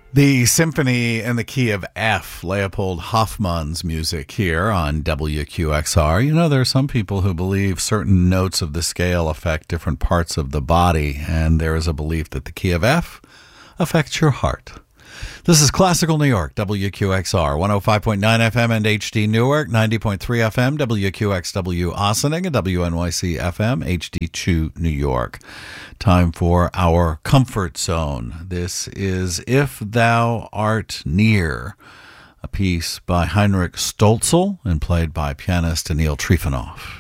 The Symphony in the Key of F, Leopold Hoffmann's music here on WQXR. You know, there are some people who believe certain notes of the scale affect different parts of the body, and there is a belief that the key of F affects your heart. This is Classical New York, WQXR, 105.9 FM and HD Newark, 90.3 FM, WQXW Ossining, and WNYC FM, HD2 New York. Time for our Comfort Zone. This is If Thou Art Near, a piece by Heinrich Stölzl and played by pianist Anil Trifonov.